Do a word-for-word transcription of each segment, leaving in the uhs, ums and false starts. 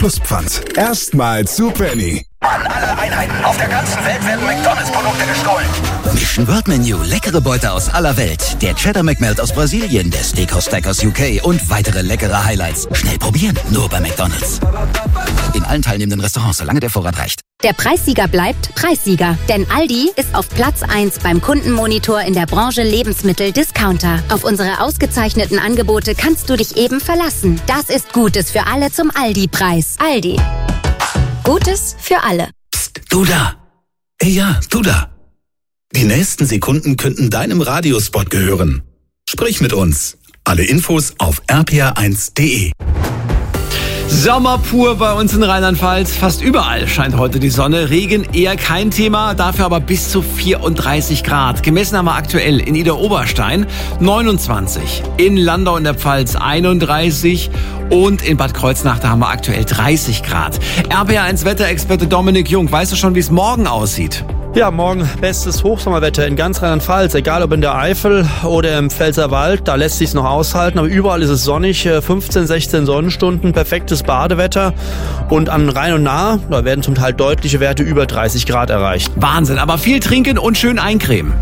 plus Pfand. Erstmals zu Penny. An alle Einheiten auf der ganzen Welt werden McDonalds-Produkte gestohlen. Mission World Menu, leckere Beute aus aller Welt. Der Cheddar McMelt aus Brasilien, der Steakhouse Stack aus U K und weitere leckere Highlights. Schnell probieren, nur bei McDonalds. In allen teilnehmenden Restaurants, solange der Vorrat reicht. Der Preissieger bleibt Preissieger, denn Aldi ist auf Platz eins beim Kundenmonitor in der Branche Lebensmittel-Discounter. Auf unsere ausgezeichneten Angebote kannst du dich eben verlassen. Das ist Gutes für alle zum Aldi-Preis. Aldi. Gutes für alle. Psst, du da. Hey, ja, du da. Die nächsten Sekunden könnten deinem Radiospot gehören. Sprich mit uns. Alle Infos auf r p r eins punkt d e. Sommer pur bei uns in Rheinland-Pfalz. Fast überall scheint heute die Sonne. Regen eher kein Thema, dafür aber bis zu vierunddreißig Grad. Gemessen haben wir aktuell in Idar-Oberstein neunundzwanzig, in Landau in der Pfalz einunddreißig und in Bad Kreuznach, da haben wir aktuell dreißig Grad. R P R eins Wetterexperte Dominik Jung, weißt du schon, wie es morgen aussieht? Ja, morgen bestes Hochsommerwetter in ganz Rheinland-Pfalz, egal ob in der Eifel oder im Pfälzerwald, da lässt sich's noch aushalten, aber überall ist es sonnig, fünfzehn, sechzehn Sonnenstunden, perfektes Badewetter und an Rhein und Nahe, da werden zum Teil deutliche Werte über dreißig Grad erreicht. Wahnsinn, aber viel trinken und schön eincremen.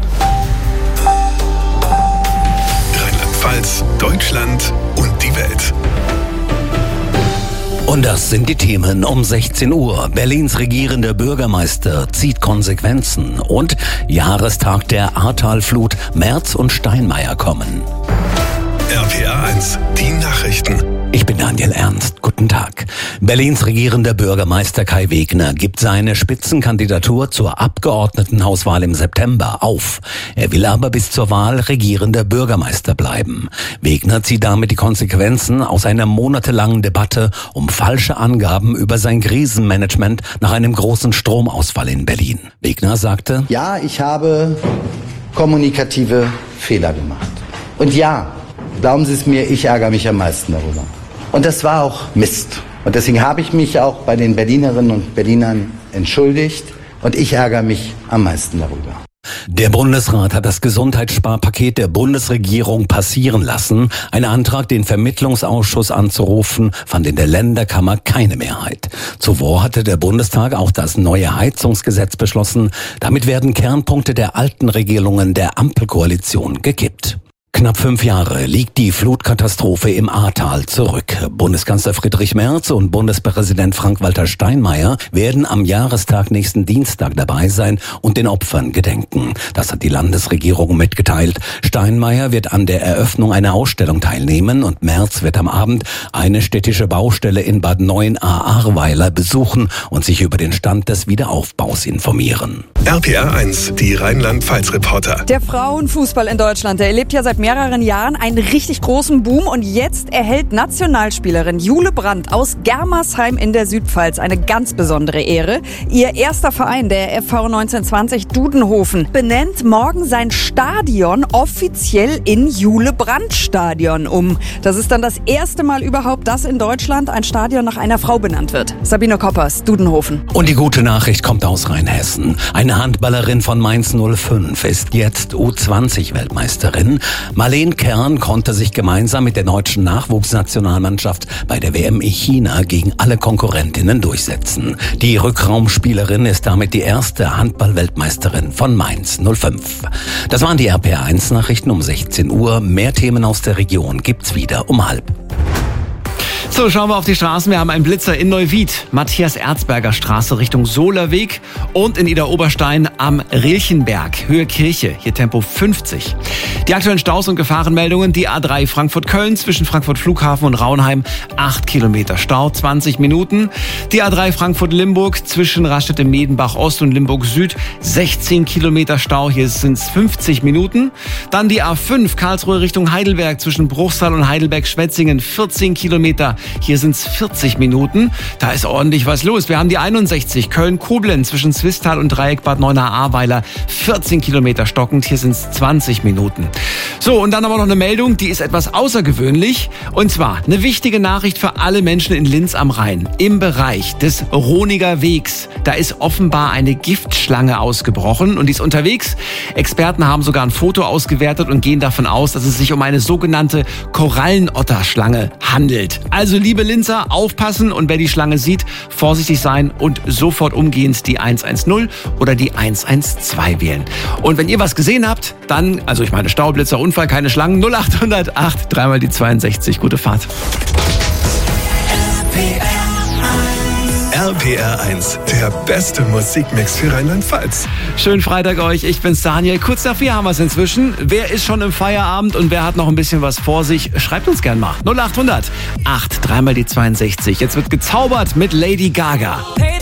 Rheinland-Pfalz, Deutschland und die Welt. Und das sind die Themen um sechzehn Uhr. Berlins regierender Bürgermeister zieht Konsequenzen und Jahrestag der Ahrtalflut. Merz und Steinmeier kommen. R P R eins, die Nachrichten. Ich bin Daniel Ernst. Guten Tag. Berlins regierender Bürgermeister Kai Wegner gibt seine Spitzenkandidatur zur Abgeordnetenhauswahl im September auf. Er will aber bis zur Wahl regierender Bürgermeister bleiben. Wegner zieht damit die Konsequenzen aus einer monatelangen Debatte um falsche Angaben über sein Krisenmanagement nach einem großen Stromausfall in Berlin. Wegner sagte: Ja, ich habe kommunikative Fehler gemacht. Und ja, glauben Sie es mir, ich ärgere mich am meisten darüber. Und das war auch Mist. Und deswegen habe ich mich auch bei den Berlinerinnen und Berlinern entschuldigt. Und ich ärgere mich am meisten darüber. Der Bundesrat hat das Gesundheitssparpaket der Bundesregierung passieren lassen. Ein Antrag, den Vermittlungsausschuss anzurufen, fand in der Länderkammer keine Mehrheit. Zuvor hatte der Bundestag auch das neue Heizungsgesetz beschlossen. Damit werden Kernpunkte der alten Regelungen der Ampelkoalition gekippt. Knapp fünf Jahre liegt die Flutkatastrophe im Ahrtal zurück. Bundeskanzler Friedrich Merz und Bundespräsident Frank-Walter Steinmeier werden am Jahrestag nächsten Dienstag dabei sein und den Opfern gedenken. Das hat die Landesregierung mitgeteilt. Steinmeier wird an der Eröffnung einer Ausstellung teilnehmen und Merz wird am Abend eine städtische Baustelle in Bad Neuenahr-Ahrweiler besuchen und sich über den Stand des Wiederaufbaus informieren. R P R eins, die Rheinland-Pfalz-Reporter. Der Frauenfußball in Deutschland, der erlebt ja seit mehreren Jahren einen richtig großen Boom und jetzt erhält Nationalspielerin Jule Brandt aus Germersheim in der Südpfalz eine ganz besondere Ehre. Ihr erster Verein, der F V neunzehnhundertzwanzig Dudenhofen, benennt morgen sein Stadion offiziell in Jule-Brandt-Stadion um. Das ist dann das erste Mal überhaupt, dass in Deutschland ein Stadion nach einer Frau benannt wird. Sabine Koppers, Dudenhofen. Und die gute Nachricht kommt aus Rheinhessen. Eine Handballerin von Mainz null fünf ist jetzt U zwanzig Weltmeisterin. Marleen Kern konnte sich gemeinsam mit der deutschen Nachwuchsnationalmannschaft bei der W M in China gegen alle Konkurrentinnen durchsetzen. Die Rückraumspielerin ist damit die erste Handball-Weltmeisterin von Mainz null fünf. Das waren die R P R eins Nachrichten um sechzehn Uhr. Mehr Themen aus der Region gibt's wieder um halb. So, schauen wir auf die Straßen. Wir haben einen Blitzer in Neuwied, Matthias-Erzberger Straße Richtung Sohlerweg und in Idar-Oberstein am Rilchenberg, Höhe Kirche, hier Tempo fünfzig. Die aktuellen Staus und Gefahrenmeldungen, die A drei Frankfurt-Köln zwischen Frankfurt Flughafen und Raunheim, acht Kilometer Stau, zwanzig Minuten. Die A drei Frankfurt-Limburg zwischen Raststätte-Medenbach-Ost und Limburg-Süd, sechzehn Kilometer Stau, hier sind es fünfzig Minuten. Dann die A fünf Karlsruhe Richtung Heidelberg zwischen Bruchsal und Heidelberg-Schwetzingen, vierzehn Kilometer. Hier sind es vierzig Minuten. Da ist ordentlich was los. Wir haben die einundsechzig Köln-Koblenz zwischen Swisttal und Dreieck Bad Neuenahr-Ahrweiler. vierzehn Kilometer stockend. Hier sind es zwanzig Minuten. So, und dann aber noch eine Meldung, die ist etwas außergewöhnlich. Und zwar eine wichtige Nachricht für alle Menschen in Linz am Rhein. Im Bereich des Roniger Wegs. Da ist offenbar eine Giftschlange ausgebrochen und die ist unterwegs. Experten haben sogar ein Foto ausgewertet und gehen davon aus, dass es sich um eine sogenannte Korallenotterschlange handelt. Also Also liebe Linzer, aufpassen und wer die Schlange sieht, vorsichtig sein und sofort umgehend die eins eins null oder die eins eins zwei wählen. Und wenn ihr was gesehen habt, dann, also ich meine Staublitzer, Unfall, keine Schlangen, null acht hundert acht, dreimal die zweiundsechzig. Gute Fahrt. R P R eins, der beste Musikmix für Rheinland-Pfalz. Schönen Freitag euch, ich bin's Daniel. Kurz nach vier haben wir es inzwischen. Wer ist schon im Feierabend und wer hat noch ein bisschen was vor sich? Schreibt uns gern mal. null acht hundert acht, dreimal die zweiundsechzig. Jetzt wird gezaubert mit Lady Gaga.